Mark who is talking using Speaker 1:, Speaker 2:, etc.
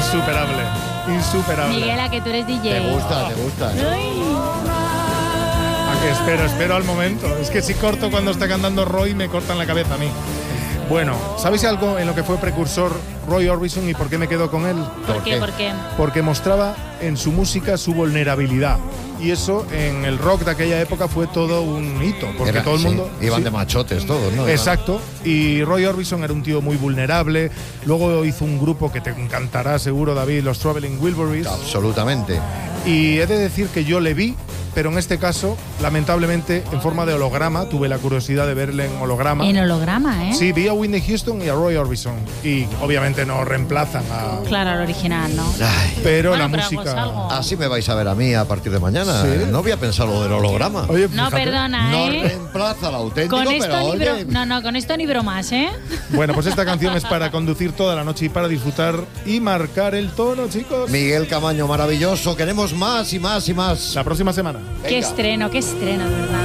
Speaker 1: Insuperable.
Speaker 2: Miguel, ¿a que tú eres DJ?
Speaker 3: Te gusta.
Speaker 2: Ay.
Speaker 1: A que espero al momento. Es que si corto cuando está cantando Roy, me cortan la cabeza a mí. Bueno, ¿sabéis algo en lo que fue precursor Roy Orbison y por qué me quedo con él?
Speaker 2: ¿Por qué?
Speaker 1: Porque mostraba en su música su vulnerabilidad. Y eso en el rock de aquella época fue todo un hito, porque todo el mundo...
Speaker 3: Iban de machotes todos, ¿no?
Speaker 1: Exacto. Y Roy Orbison era un tío muy vulnerable. Luego hizo un grupo que te encantará seguro, David, los Traveling Wilburys.
Speaker 3: Absolutamente.
Speaker 1: Y he de decir que yo le vi, pero en este caso, lamentablemente, en forma de holograma. Tuve la curiosidad de verle en holograma.
Speaker 2: En holograma, ¿eh?
Speaker 1: Sí, vi a Whitney Houston y a Roy Orbison. Y obviamente no reemplazan a...
Speaker 2: Claro, al original, ¿no?
Speaker 3: Ay,
Speaker 1: Pero
Speaker 2: Bueno,
Speaker 1: la
Speaker 2: pero
Speaker 1: música...
Speaker 2: pues algo.
Speaker 3: así me vais a ver a mí a partir de mañana.
Speaker 1: ¿Sí?
Speaker 3: No había pensado lo del holograma.
Speaker 1: Oye,
Speaker 2: No,
Speaker 1: fíjate.
Speaker 2: perdona,
Speaker 3: No
Speaker 2: ¿eh?
Speaker 3: reemplaza al auténtico,
Speaker 2: Con esto
Speaker 3: pero
Speaker 2: ni
Speaker 3: oye...
Speaker 2: No, con esto ni bromas, ¿eh?
Speaker 1: Bueno, pues esta canción es para conducir toda la noche y para disfrutar y marcar el tono, chicos.
Speaker 3: Miguel Camaño, maravilloso. Queremos más y más y más.
Speaker 1: La próxima semana.
Speaker 2: Qué estreno, de verdad.